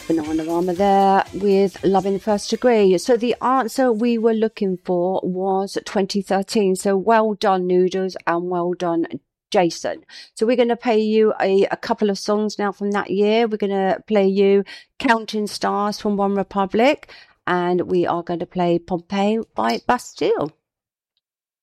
Bananarama there with Love in the First Degree. So the answer we were looking for was 2013. So well done, Noodles, and well done, Jason. So we're going to play you a couple of songs now from that year. We're going to play you Counting Stars from One Republic, and we are going to play Pompeii by Bastille.